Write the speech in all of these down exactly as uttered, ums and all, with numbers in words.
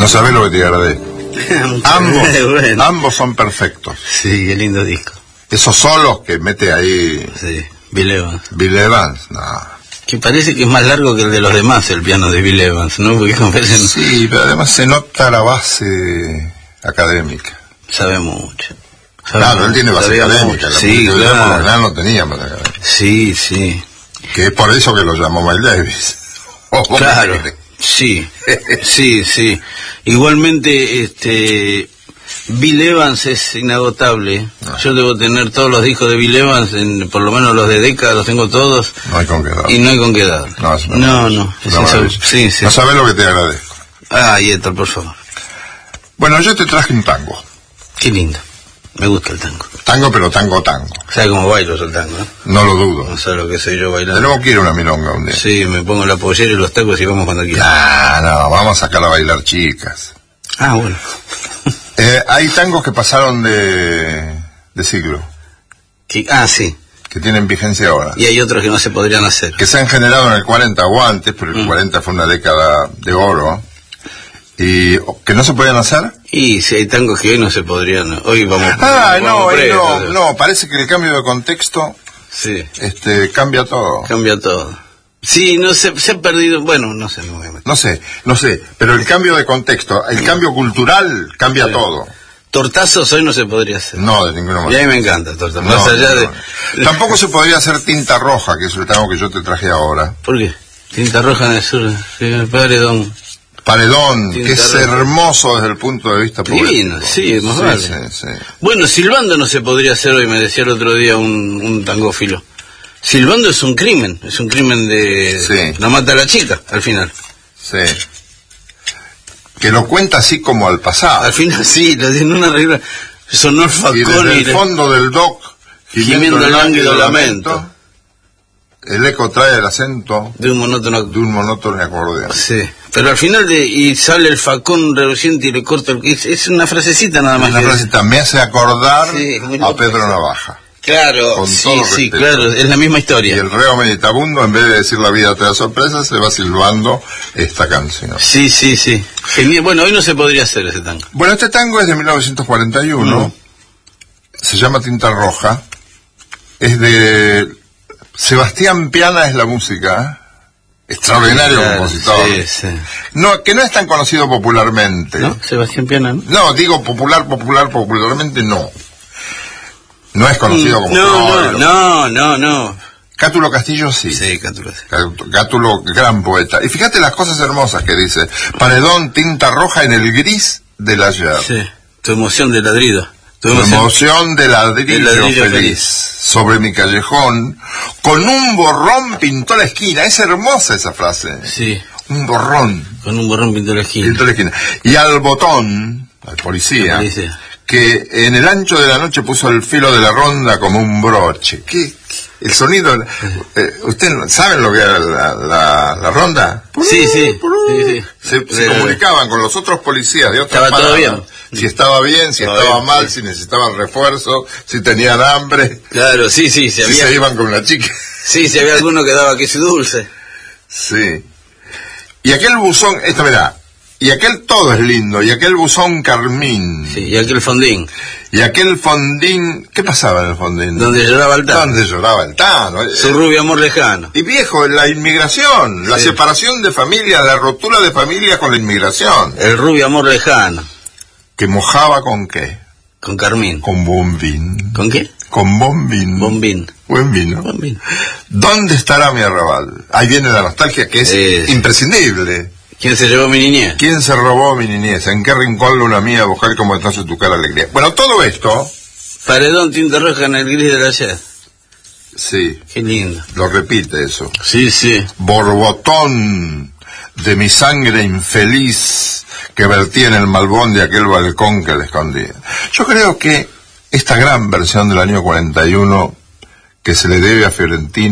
No sabés lo que te agradezco. ambos, bueno. ambos son perfectos. Sí, qué lindo disco. Esos solos que mete ahí... Sí, Bill Evans. Bill Evans, no. Que parece que es más largo que el de los demás, el piano de Bill Evans, ¿no? Porque parecen... Sí, pero además se nota la base académica. Sabe mucho. Sabe Claro, mucho. él tiene base académica. La sí, claro. Por lo general no tenía base académica. Sí, sí. Que es por eso que lo llamó Miles Davis. Oh, claro, sí, sí, sí. Igualmente, este... Bill Evans es inagotable. No. Yo debo tener todos los discos de Bill Evans, en, por lo menos los de Decca, los tengo todos. No hay con qué dar. Y no hay con qué dar. No, no, no. Es no, eso, sí, sí. No sabés lo que te agradezco. Ah, Héctor, por favor. Bueno, yo te traje un tango. Qué lindo. Me gusta el tango. Tango, pero tango, tango. ¿Sabes cómo bailo yo el tango? ¿eh? No lo dudo. No sé lo que soy yo bailando. Tenemos que ir a una milonga un día. Sí, me pongo la pollera y los tacos y vamos cuando quieras. No, no, vamos a sacar a bailar chicas. Ah, bueno. Eh, hay tangos que pasaron de, de siglo. ¿Qué? Ah, sí. Que tienen vigencia ahora. Y hay otros que no se podrían hacer. Que se han generado en el cuarenta o antes, pero el mm. cuarenta fue una década de oro. ¿Y que no se podían hacer? Y si hay tangos que hoy no se podrían. Hoy vamos. Ah, vamos no, preso, no, ¿sí? no, parece que el cambio de contexto sí. este, cambia todo. Cambia todo. Sí, no se, se ha perdido, bueno, no sé, no, no sé, no sé, pero el cambio de contexto, el cambio cultural cambia sí. todo. Tortazos hoy no se podría hacer. No, de ninguna manera. Y a mí me encanta tortazos. No, más allá no, de... Tampoco se podría hacer tinta roja, que es el tango que yo te traje ahora. ¿Por qué? Tinta roja en el sur, el paredón. Paredón, tinta que es roja. Hermoso desde el punto de vista poético. Divino, sí, más sí, vale. Sí, sí. Bueno, silbando no se podría hacer hoy, me decía el otro día un, un tangófilo. Silbando es un crimen, es un crimen de... Sí. La mata a la chica, al final. Sí. Que lo cuenta así como al pasado. Al final sí, en una regla... Sonó el facón y desde el fondo del dock, gimiendo el lánguido lamento, lamento, el eco trae el acento de un monótono... De un monótono acordeón. Sí, pero al final de... Y sale el facón reluciente y le corta el... Es, es una frasecita nada más. Una que frasecita, me hace acordar sí, a Pedro Navaja. Claro, con sí, todo sí, respeto. claro, es la misma historia. Y el reo meditabundo, en vez de decir la vida te da sorpresa, se va silbando esta canción. Sí, sí, sí. Genial. Bueno, hoy no se podría hacer ese tango. Bueno, este tango es de mil novecientos cuarenta y uno, mm. se llama Tinta Roja, es de Sebastián Piana, es la música, extraordinario sí, claro, compositor. Sí, sí. No, que no es tan conocido popularmente. ¿No? Sebastián Piana, ¿no? No, digo popular, popular, popularmente no. No es conocido como... No, no, no, no, no. Cátulo Castillo sí. Sí, Cátulo. Cátulo, gran poeta. Y fíjate las cosas hermosas que dice. Paredón, tinta roja en el gris del ayer. Sí, tu emoción de ladrido. Tu, tu emoción, emoción de ladrillo, de ladrillo feliz. feliz. Sobre mi callejón, con un borrón pintó la esquina. Es hermosa esa frase. Sí. Un borrón. Con un borrón pintó la esquina. Pintó la esquina. Y al botón, al policía... La policía. Que en el ancho de la noche puso el filo de la ronda como un broche. ¿Qué? El sonido... Eh, ¿Ustedes saben lo que era la, la, la ronda? Sí, sí. sí, sí. Se, se comunicaban con los otros policías de otras Estaba todo bien. Si estaba bien, si estaba, estaba bien, mal, sí. si necesitaban refuerzo, si tenían hambre. Claro, sí, sí. Si, si había... se iban con una chica. Sí, si había alguno que daba queso dulce. Sí. Y aquel buzón... Esto, mirá. Y aquel todo es lindo, y aquel buzón carmín. Sí, y aquel fondín. Y aquel fondín, ¿qué pasaba en el fondín? Donde lloraba el Tano. Donde lloraba el Tano. Su rubio amor lejano. Y viejo, la inmigración, sí. La separación de familias, la rotura de familias con la inmigración. El rubio amor lejano. ¿Que mojaba con qué? Con carmín. Con bombín. ¿Con qué? Con bombín. Bombín. Buen vino. Buen vino. ¿Dónde estará mi arrabal? Ahí viene la nostalgia que es eh, imprescindible. ¿Quién se llevó mi niñez? ¿Quién se robó mi niñez? ¿En qué rincón luna mía buscar como entonces tu cara alegría? Bueno, todo esto... Paredón, tinta roja en el gris del ayer. Sí. Qué lindo. Lo repite eso. Sí, sí. Borbotón de mi sangre infeliz que vertí en el malbón de aquel balcón que le escondía. Yo creo que esta gran versión del año cuarenta y uno que se le debe a Fiorentino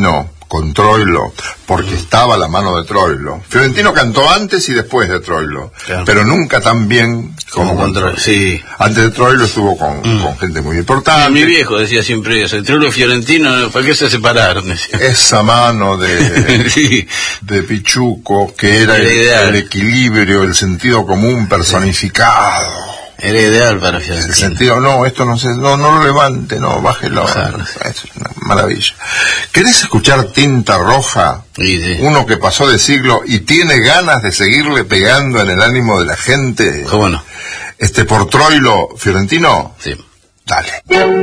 con Troilo, porque estaba la mano de Troilo. Fiorentino cantó antes y después de Troilo, claro, pero nunca tan bien como, como con Troilo. Sí. Antes de Troilo estuvo con, mm. con gente muy importante. Mi viejo decía siempre eso, Troilo y Fiorentino, ¿para qué se separaron? Esa mano de, sí, de Pichuco, que era el, el equilibrio, el sentido común personificado. Era ideal para Fiorentino. El sentido, no, esto no se, no, no lo levante, no, bájelo. Ojalá. Es una maravilla. ¿Querés escuchar Tinta Roja? Sí, sí. Uno que pasó de siglo y tiene ganas de seguirle pegando en el ánimo de la gente. ¿Cómo no? Este, por Troilo, Fiorentino. Sí. Dale.